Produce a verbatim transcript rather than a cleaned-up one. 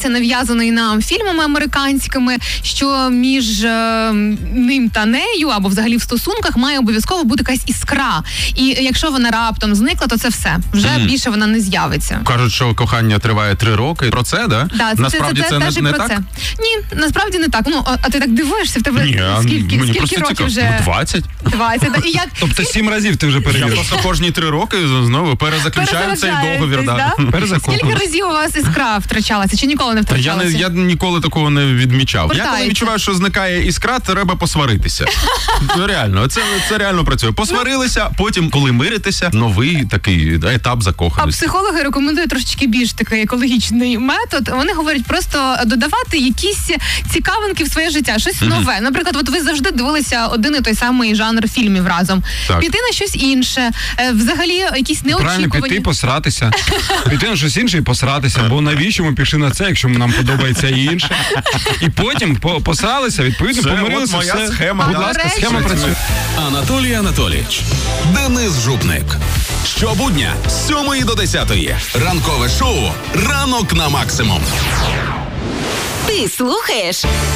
сподобався нав'язаний нам фільмами американськими, що між е, ним та нею, або взагалі в стосунках, має обов'язково бути якась іскра. І якщо вона раптом зникла, то це все. Вже mm. більше вона не з'явиться. Кажуть, що кохання триває три роки. Про це, да? Да, це насправді це, це, це, це не, не так? Це. Ні, насправді не так. Ну, а, а ти так дивишся, в тебе Ні, скільки, мені скільки років цікав. вже? Ну, двадцять. двадцять. І як... Тобто сім разів ти вже перевірив. Я просто кожні три роки знову перезаключаю цей договір. Да? Да? Скільки разів у вас іскра втрачалася? Чи ніколи не втрачалася? Я, не, я ніколи такого не відмічав. Портається. Я коли відчуваю, що зникає іскра, треба посваритися. Реально, це, це реально працює. Посварилися, потім, коли миритеся, новий такий етап закоханості. А психологи рекомендують трошечки більш такий екологічний метод. Вони говорять просто додавати якісь цікавинки в своє життя, щось mm-hmm. нове. Наприклад, от ви завжди дивилися один і той самий жанр фільмів разом. Так. Піти на щось інше, взагалі якісь неочікувані. Правильно, піти посратися. Піти на щось інше і посратися, бо навіщо ми пішли на це, якщо нам подобається і інше. І потім по- посралися, відповідно, це помирилися. Це моя все. схема. Будь ласка, схема працює. Анатолій Анатолійович, Денис Жупник. Щобудня з сьомої до десятої. Ранкове шоу «Ранок на максимум». Ти слухаєш